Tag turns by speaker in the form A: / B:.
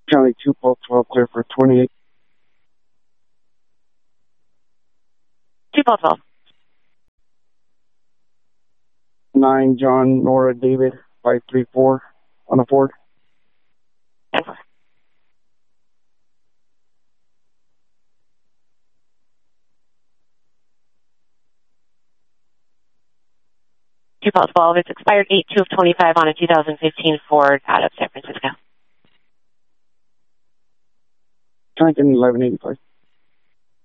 A: County 2, Pulse 12, clear for 28.
B: 2 Pulse 12.
A: 9 John Nora David 534 on a Ford.
B: 10-4. Two Pulse 12. It's expired 8/2 of 25 on a 2015 Ford out of San Francisco.
A: Lincoln 1185.